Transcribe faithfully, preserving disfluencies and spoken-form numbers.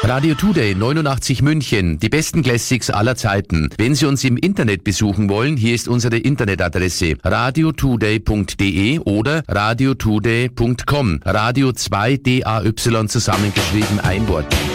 Radio Today neunundachtzig München, die besten Classics aller Zeiten. Wenn Sie uns im Internet besuchen wollen, hier ist unsere Internetadresse radio today punkt de oder radio today punkt com. Radio zwei D A Y zusammengeschrieben, ein Wort.